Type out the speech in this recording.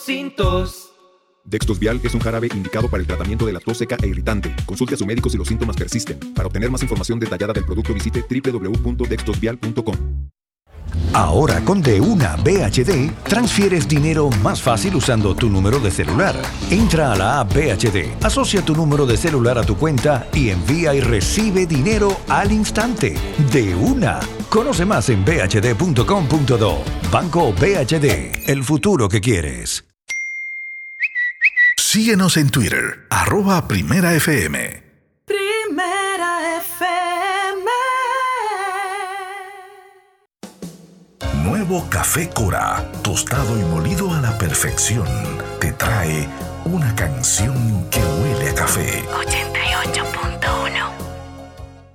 sin tos. Dextosvial es un jarabe indicado para el tratamiento de la tos seca e irritante. Consulte a su médico si los síntomas persisten. Para obtener más información detallada del producto visite www.dextosvial.com. Ahora con De Una BHD, transfieres dinero más fácil usando tu número de celular. Entra a la app BHD, asocia tu número de celular a tu cuenta y envía y recibe dinero al instante. De Una. Conoce más en bhd.com.do. Banco BHD, el futuro que quieres. Síguenos en Twitter, @PrimeraFM. Primera FM. Nuevo Café Cora, tostado y molido a la perfección, te trae una canción que huele a café. 88.